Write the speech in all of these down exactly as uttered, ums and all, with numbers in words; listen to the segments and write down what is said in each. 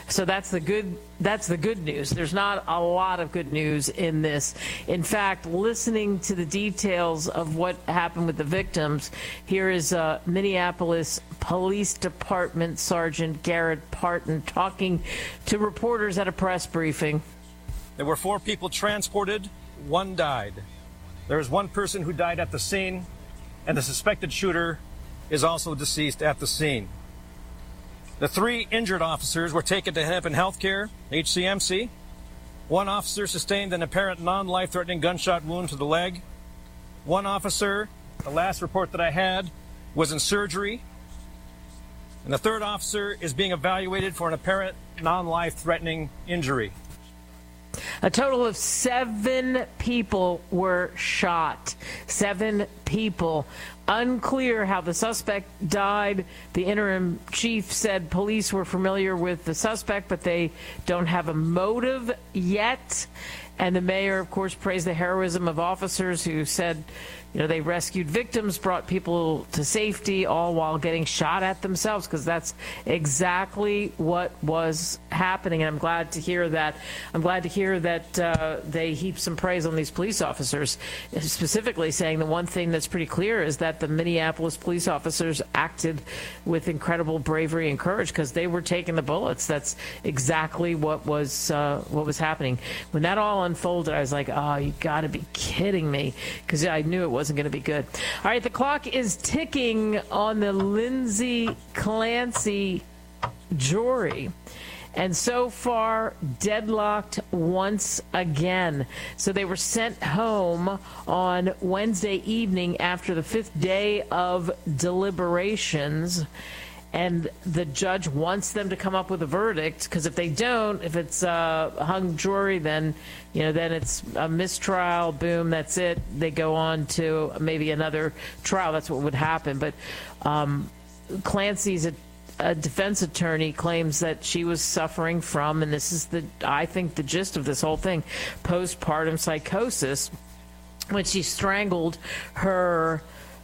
So that's the good that's the good news. There's not a lot of good news in this. In fact, listening to the details of what happened with the victims, here is uh, Minneapolis Police Department Sergeant Garrett Parton talking to reporters at a press briefing. There were four people transported. One died. There is one person who died at the scene, and the suspected shooter is also deceased at the scene. The three injured officers were taken to Heaven Healthcare, H C M C. One officer sustained an apparent non-life-threatening gunshot wound to the leg. One officer, the last report that I had, was in surgery. And the third officer is being evaluated for an apparent non-life-threatening injury. A total of seven people were shot. Seven people. Unclear how the suspect died. The interim chief said police were familiar with the suspect, but they don't have a motive yet. And the mayor, of course, praised the heroism of officers who said, you know, they rescued victims, brought people to safety, all while getting shot at themselves, because that's exactly what was happening. And I'm glad to hear that. I'm glad to hear that uh, they heap some praise on these police officers, specifically saying the one thing that's pretty clear is that the Minneapolis police officers acted with incredible bravery and courage because they were taking the bullets. That's exactly what was uh, what was happening. When that all unfolded, I was like, oh, you got to be kidding me, because I knew it wasn't going to be good. All right, the clock is ticking on the Lindsay Clancy jury. And so far, deadlocked once again. So they were sent home on Wednesday evening after the fifth day of deliberations. And the judge wants them to come up with a verdict, because if they don't, if it's a hung jury, then, you know, then it's a mistrial, boom, that's it. They go on to maybe another trial. That's what would happen. But um, Clancy's a, a defense attorney claims that she was suffering from, and this is the, I think, the gist of this whole thing, postpartum psychosis, when she strangled her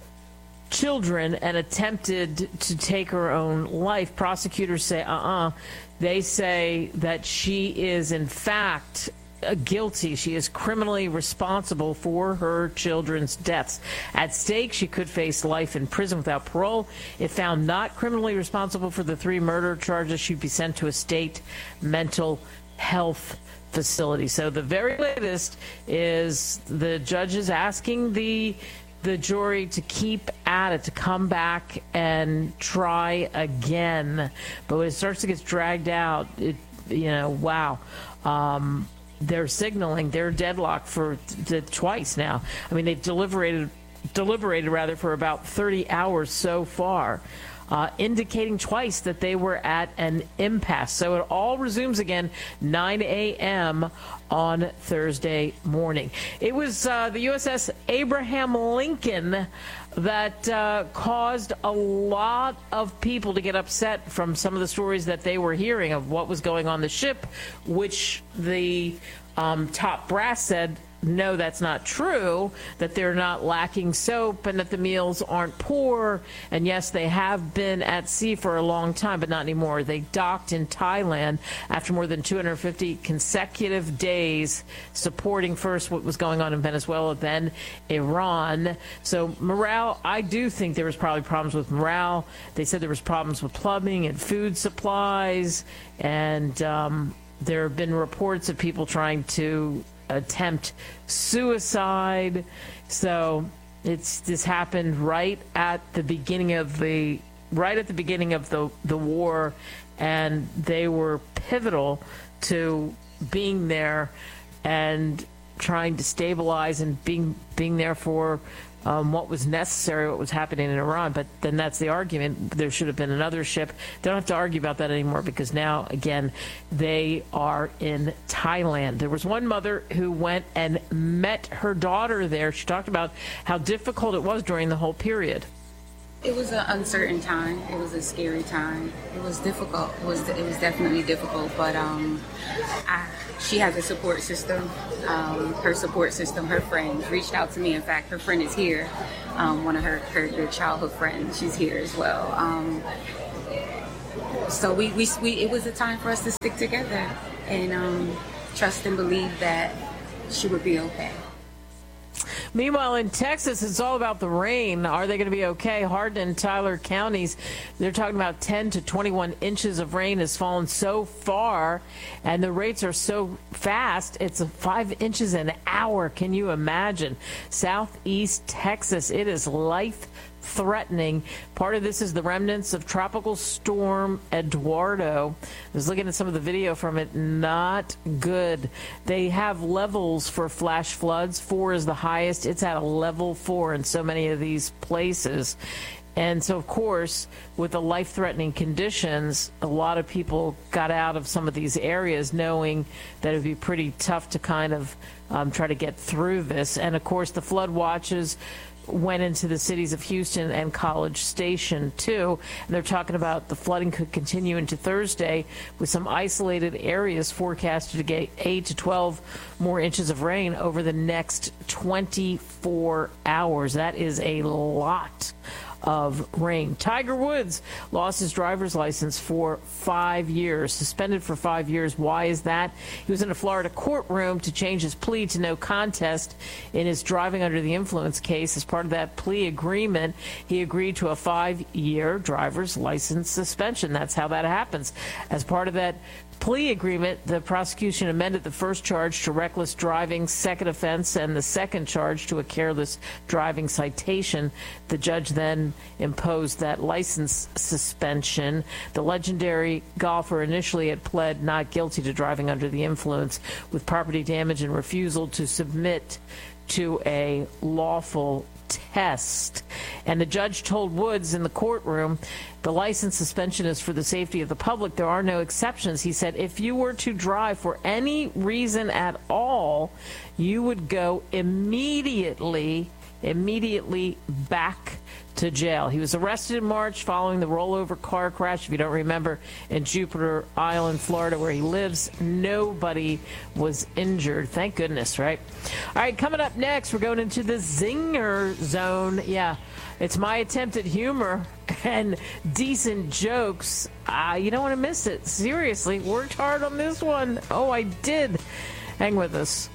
children and attempted to take her own life. Prosecutors say, uh-uh. They say that she is, in fact, uh, guilty. She is criminally responsible for her children's deaths. At stake, she could face life in prison without parole. If found not criminally responsible for the three murder charges, she'd be sent to a state mental health facility. So the very latest is the judge is asking the the jury to keep at it, to come back and try again. But when it starts to get dragged out, it, you know, wow. Um, they're signaling they're deadlocked for the twice now. I mean, they've deliberated, deliberated rather, for about thirty hours so far, uh, indicating twice that they were at an impasse. So it all resumes again nine a.m. on Thursday morning. It was uh, the U S S Abraham Lincoln that uh, caused a lot of people to get upset from some of the stories that they were hearing of what was going on the ship, which the um, top brass said, no, that's not true, that they're not lacking soap and that the meals aren't poor. And yes, they have been at sea for a long time, but not anymore. They docked in Thailand after more than two hundred fifty consecutive days, supporting first what was going on in Venezuela, then Iran. So morale, I do think there was probably problems with morale. They said there was problems with plumbing and food supplies. And um, there have been reports of people trying to attempt suicide. So it's this happened right at the beginning of the right at the beginning of the the war, and they were pivotal to being there and trying to stabilize and being being there for Um, what was necessary, what was happening in Iran. But then that's the argument. There should have been another ship. They don't have to argue about that anymore, because now, again, they are in Thailand. There was one mother who went and met her daughter there. She talked about how difficult it was during the whole period. It was an uncertain time. It was a scary time. It was difficult. It was it was definitely difficult, but um, I, she has a support system. Um, her support system, her friends reached out to me. In fact, her friend is here. Um, one of her, her, her childhood friends, she's here as well. Um, so we, we, we it was a time for us to stick together and um, trust and believe that she would be okay. Meanwhile, in Texas, it's all about the rain. Are they going to be okay? Hardin and Tyler counties, they're talking about ten to twenty-one inches of rain has fallen so far, and the rates are so fast. It's five inches an hour. Can you imagine? Southeast Texas, it is life threatening. Part of this is the remnants of Tropical Storm Eduardo. I was looking at some of the video from it. Not good. They have levels for flash floods. Four is the highest. It's at a level four in so many of these places. And so, of course, with the life-threatening conditions, a lot of people got out of some of these areas knowing that it would be pretty tough to kind of um, try to get through this. And, of course, the flood watches went into the cities of Houston and College Station, too. And they're talking about the flooding could continue into Thursday with some isolated areas forecasted to get eight to twelve more inches of rain over the next twenty-four hours. That is a lot of rain. Tiger Woods lost his driver's license for five years, suspended for five years. Why is that? He was in a Florida courtroom to change his plea to no contest in his driving under the influence case. As part of that plea agreement, he agreed to a five-year driver's license suspension. That's how that happens. As part of that plea agreement, the prosecution amended the first charge to reckless driving, second offense, and the second charge to a careless driving citation. The judge then imposed that license suspension. The legendary golfer initially had pled not guilty to driving under the influence with property damage and refusal to submit to a lawful test. And the judge told Woods in the courtroom, the license suspension is for the safety of the public. There are no exceptions. He said, if you were to drive for any reason at all, you would go immediately, immediately back to jail. He was arrested in March following the rollover car crash, if you don't remember, in Jupiter Island, Florida, where he lives. Nobody was injured. Thank goodness, right? All right, coming up next, we're going into the zinger zone. Yeah, it's my attempt at humor and decent jokes. Uh, you don't want to miss it. Seriously, worked hard on this one. Oh, I did. Hang with us.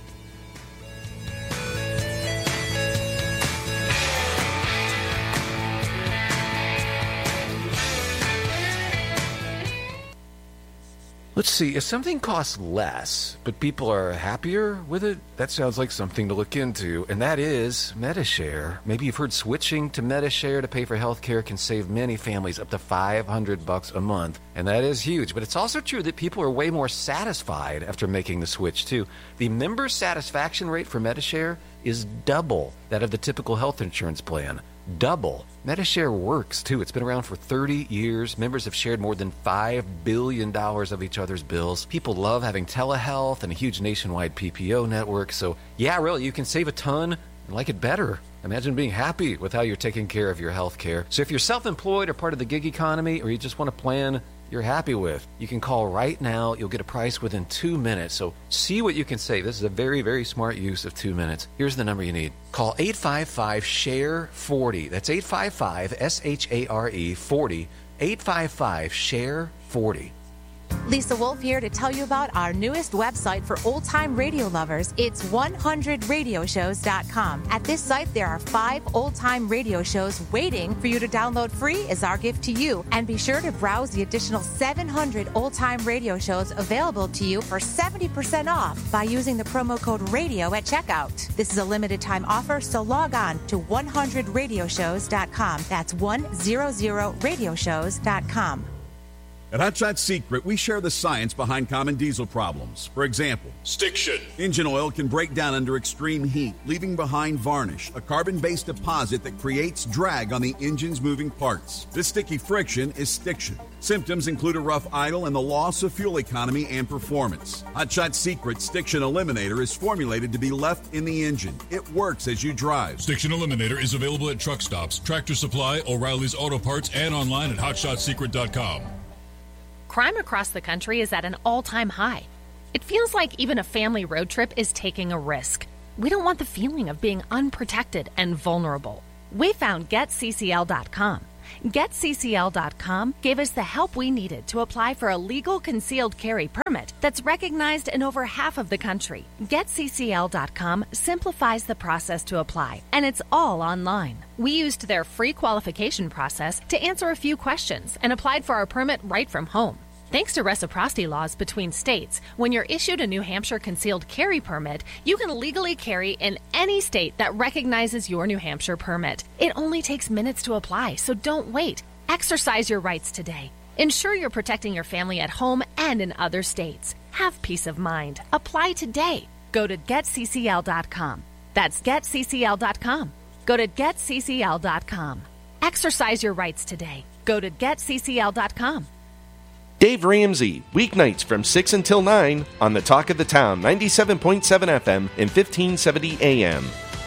Let's see, if something costs less, but people are happier with it, that sounds like something to look into, and that is Medi-Share. Maybe you've heard switching to Medi-Share to pay for health care can save many families up to five hundred bucks a month, and that is huge. But it's also true that people are way more satisfied after making the switch, too. The member satisfaction rate for Medi-Share is double that of the typical health insurance plan. Double. Medi-Share works, too. It's been around for thirty years. Members have shared more than five billion dollars of each other's bills. People love having telehealth and a huge nationwide P P O network. So, yeah, really, you can save a ton and like it better. Imagine being happy with how you're taking care of your health care. So if you're self-employed or part of the gig economy, or you just want a plan you're happy with, you can call right now. You'll get a price within two minutes. So see what you can save. This is a very, very smart use of two minutes. Here's the number you need. Call eight five five, S H A R E, forty. That's eight five five, S H A R E, forty. eight five five, S H A R E, forty. Lisa Wolf here to tell you about our newest website for old-time radio lovers. It's one hundred radio shows dot com. At this site, there are five old-time radio shows waiting for you to download free as our gift to you. And be sure to browse the additional seven hundred old-time radio shows available to you for seventy percent off by using the promo code RADIO at checkout. This is a limited-time offer, so log on to one hundred radio shows dot com. That's one hundred radio shows dot com. At Hot Shot Secret, we share the science behind common diesel problems. For example, stiction. Engine oil can break down under extreme heat, leaving behind varnish, a carbon-based deposit that creates drag on the engine's moving parts. This sticky friction is stiction. Symptoms include a rough idle and the loss of fuel economy and performance. Hot Shot Secret Stiction Eliminator is formulated to be left in the engine. It works as you drive. Stiction Eliminator is available at truck stops, Tractor Supply, O'Reilly's Auto Parts, and online at hot shot secret dot com. Crime across the country is at an all-time high. It feels like even a family road trip is taking a risk. We don't want the feeling of being unprotected and vulnerable. We found get C C L dot com. Get C C L dot com gave us the help we needed to apply for a legal concealed carry permit that's recognized in over half of the country. Get C C L dot com simplifies the process to apply, and it's all online. We used their free qualification process to answer a few questions and applied for our permit right from home. Thanks to reciprocity laws between states, when you're issued a New Hampshire concealed carry permit, you can legally carry in any state that recognizes your New Hampshire permit. It only takes minutes to apply, so don't wait. Exercise your rights today. Ensure you're protecting your family at home and in other states. Have peace of mind. Apply today. Go to get C C L dot com. That's get C C L dot com. Go to get C C L dot com. Exercise your rights today. Go to get C C L dot com. Dave Ramsey, weeknights from six until nine on the Talk of the Town, ninety-seven point seven F M and fifteen seventy A M.